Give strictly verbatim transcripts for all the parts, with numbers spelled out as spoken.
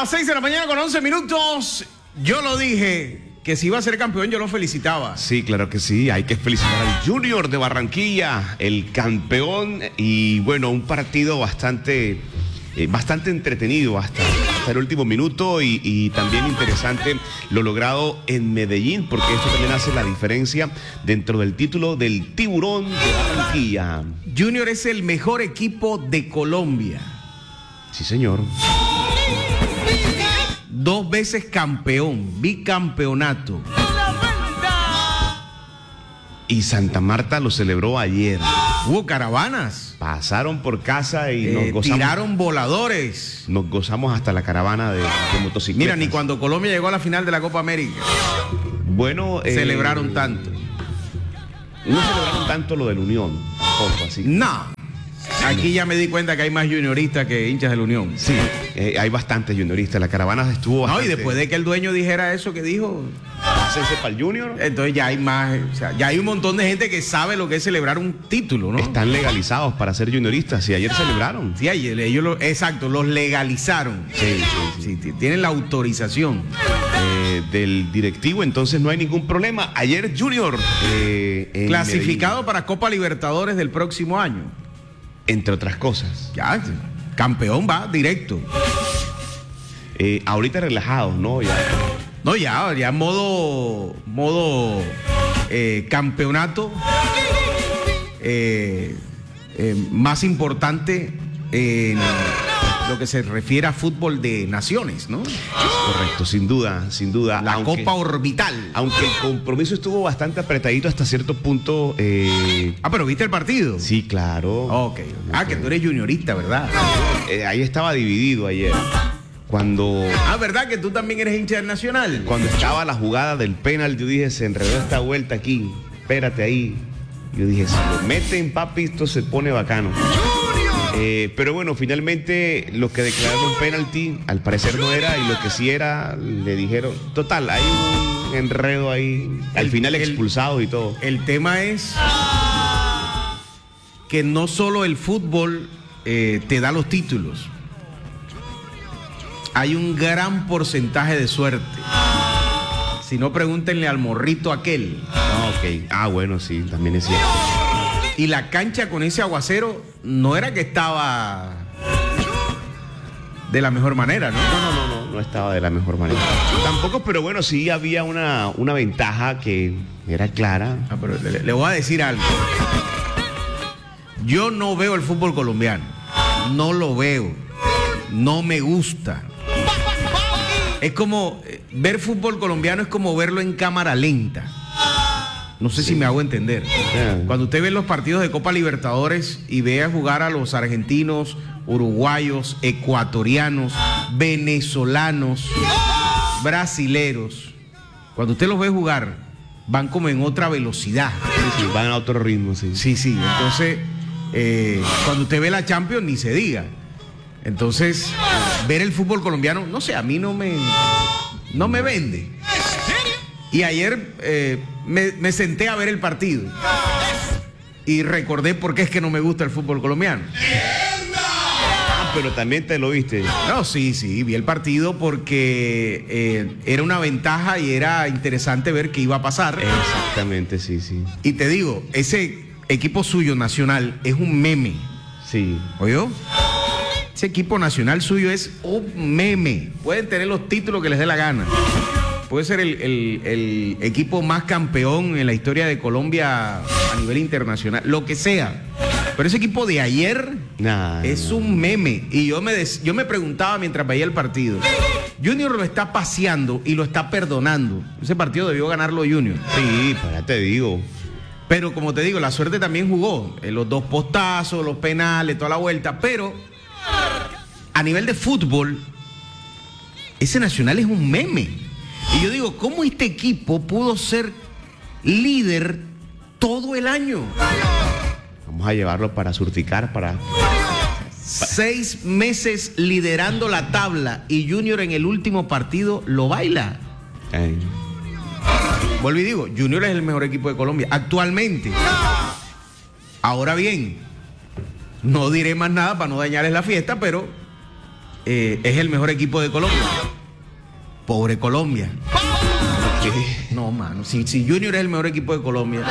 las seis de la mañana con once minutos. Yo lo dije, que si iba a ser campeón yo lo felicitaba. Sí, claro que sí, hay que felicitar al Junior de Barranquilla, el campeón, y bueno, un partido bastante, eh, bastante entretenido hasta, hasta el último minuto y, y también interesante lo logrado en Medellín, porque esto también hace la diferencia dentro del título del Tiburón de Barranquilla. Junior es el mejor equipo de Colombia. Sí, señor. Dos veces campeón, bicampeonato. Y Santa Marta lo celebró ayer. Hubo caravanas. Pasaron por casa y eh, nos gozamos. Tiraron voladores. Nos gozamos hasta la caravana de, de motocicletas. Mira, ni cuando Colombia llegó a la final de la Copa América. Bueno, eh, celebraron tanto. No celebraron tanto lo de la Unión, tampoco así. No. Aquí ya me di cuenta que hay más junioristas que hinchas de la Unión. Sí, eh, hay bastantes junioristas. La caravana estuvo bastante... No, y después de que el dueño dijera eso que dijo... Pásense para el Junior. Entonces ya hay más... O sea, ya hay un montón de gente que sabe lo que es celebrar un título, ¿no? Están legalizados para ser junioristas y ayer celebraron. Sí, ayer ellos lo... Exacto, los legalizaron. Sí, sí, sí. Sí, tienen la autorización. Eh, del directivo, entonces no hay ningún problema. Ayer Junior... Eh, clasificado Medellín, para Copa Libertadores del próximo año. entre otras cosas. Ya, campeón va directo. Eh, ahorita relajados, ¿no? Ya. No, ya, ya modo, modo eh, campeonato eh, eh, más importante en lo que se refiere a fútbol de naciones, ¿no? Correcto, sin duda, sin duda. La aunque, Copa Orbital. Aunque el compromiso estuvo bastante apretadito hasta cierto punto. Eh... Ah, pero ¿viste el partido? Sí, claro. Ok. Ah, que tú eres juniorista, ¿verdad? Eh, ahí estaba dividido ayer. Cuando... Ah, ¿verdad que tú también eres hincha del Nacional? Cuando estaba la jugada del penal, yo dije, se enredó esta vuelta aquí. Espérate ahí. Yo dije, si lo meten, papi, esto se pone bacano. Eh, pero bueno, finalmente lo que declararon penalti al parecer no era, y lo que sí era, le dijeron, total, hay un enredo ahí, al el, final el, expulsados y todo. El tema es que no solo el fútbol eh, te da los títulos, hay un gran porcentaje de suerte. Si no, pregúntenle al morrito aquel. Ah, ok. Ah, bueno, sí, también es cierto. Y la cancha con ese aguacero no era que estaba de la mejor manera, ¿no? No, no, no, no, no estaba de la mejor manera. Tampoco, pero bueno, sí había una, una ventaja que era clara. Ah, pero le, le voy a decir algo. Yo no veo el fútbol colombiano. No lo veo. No me gusta. Es como, ver fútbol colombiano es como verlo en cámara lenta. No sé sí. si me hago entender. Yeah. Cuando usted ve los partidos de Copa Libertadores y ve a jugar a los argentinos, uruguayos, ecuatorianos, venezolanos, brasileros, cuando usted los ve jugar, van como en otra velocidad. Sí, van a otro ritmo, sí. Sí, sí. Entonces, eh, cuando usted ve la Champions, ni se diga. Entonces, ver el fútbol colombiano, no sé, a mí no me, no me vende. Y ayer eh, me, me senté a ver el partido y recordé por qué es que no me gusta el fútbol colombiano. Ah, pero también te lo viste. No, sí, sí, vi el partido porque eh, era una ventaja y era interesante ver qué iba a pasar. Exactamente, sí, sí. Y te digo, ese equipo suyo nacional es un meme. Sí. ¿Oyó? Ese equipo nacional suyo es un meme. Pueden tener los títulos que les dé la gana. Puede ser el, el, el equipo más campeón en la historia de Colombia a nivel internacional, lo que sea. Pero ese equipo de ayer nah, es nah. un meme. Y yo me, des, yo me preguntaba mientras veía el partido, Junior lo está paseando y lo está perdonando. Ese partido debió ganarlo Junior. Sí, para te digo. Pero como te digo, la suerte también jugó. Los dos postazos, los penales, toda la vuelta. Pero a nivel de fútbol, ese Nacional es un meme. Y yo digo, ¿cómo este equipo pudo ser líder todo el año? Vamos a llevarlo para surticar, para... Seis meses liderando la tabla y Junior en el último partido lo baila. Ay. Vuelvo y digo, Junior es el mejor equipo de Colombia actualmente. Ahora bien, no diré más nada para no dañarles la fiesta, pero eh, es el mejor equipo de Colombia. Pobre Colombia. ¿Qué? No, mano, si, si Junior es el mejor equipo de Colombia.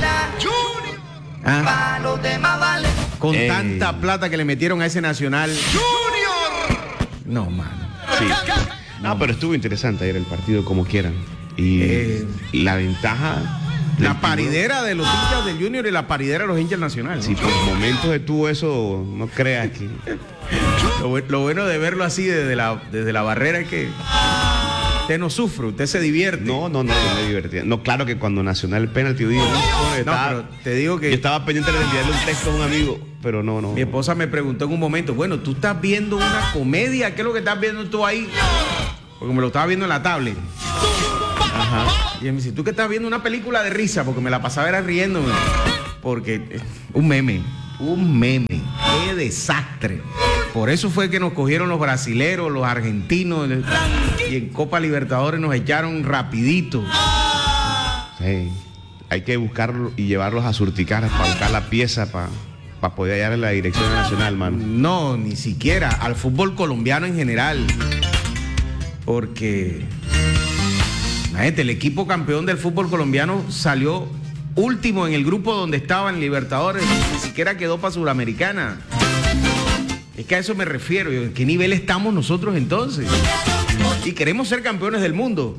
¿Ah? Con Ey. tanta plata que le metieron a ese Nacional. No, mano. Sí. No, pero estuvo interesante ayer el partido como quieran. Y Eh. la ventaja... del La paridera de los hinchas del Junior y la paridera de los hinchas nacionales. Si por momentos estuvo eso, no creas que... Lo, bu- lo bueno de verlo así desde la, desde la barrera es que usted no sufre, usted se divierte. No, no, no, yo me divertía. No, claro que cuando Nacional el penalti, yo digo, no, No, estaba- pero te digo que yo estaba pendiente de enviarle un texto a un amigo, pero no, no. mi esposa me preguntó en un momento, bueno, tú estás viendo una comedia, ¿qué es lo que estás viendo tú ahí? Porque me lo estaba viendo en la tablet. Ajá. Y ella me dice, ¿tú que estás viendo una película de risa? Porque me la pasaba era riéndome. Porque eh, un meme, un meme, qué desastre. Por eso fue que nos cogieron los brasileros, los argentinos, y en Copa Libertadores nos echaron rapidito. Sí. Hay que buscarlo y llevarlos a Surticar para buscar la pieza para poder hallar en la dirección nacional, mano. No, ni siquiera, al fútbol colombiano en general. Porque, imagínate, el equipo campeón del fútbol colombiano salió último en el grupo donde estaba en Libertadores, ni siquiera quedó para Suramericana. Es que a eso me refiero, ¿en qué nivel estamos nosotros entonces? Y queremos ser campeones del mundo.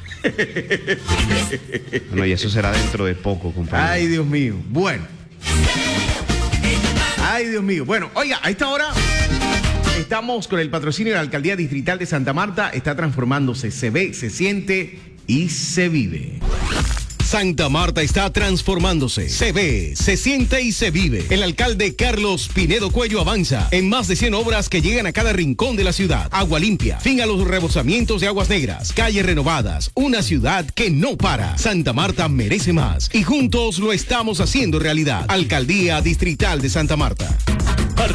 Bueno, y eso será dentro de poco, compañero. Ay, Dios mío. Bueno. Ay, Dios mío. Bueno, oiga, a esta hora estamos con el patrocinio de la Alcaldía Distrital de Santa Marta. Está transformándose. Se ve, se siente y se vive. Santa Marta está transformándose. Se ve, se siente y se vive. El alcalde Carlos Pinedo Cuello avanza en más de cien obras que llegan a cada rincón de la ciudad. Agua limpia, fin a los rebosamientos de aguas negras, calles renovadas, una ciudad que no para. Santa Marta merece más y juntos lo estamos haciendo realidad. Alcaldía Distrital de Santa Marta.